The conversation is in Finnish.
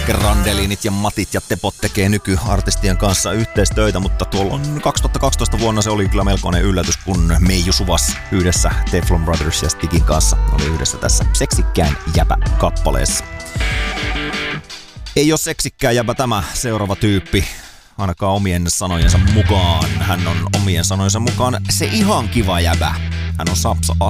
Grandelinit ja Matit ja Tepot tekee nykyartistien kanssa yhteistöitä, mutta tuolloin 2012 vuonna se oli kyllä melkoinen yllätys, kun Meiju Suvas yhdessä Teflon Brothers ja Stigin kanssa oli yhdessä tässä Seksikkään jäbä-kappaleessa. Ei ole seksikkään jäbä tämä seuraava tyyppi, ainakaan omien sanojensa mukaan. Hän on omien sanojensa mukaan se ihan kiva jäbä. Hän on Sapsa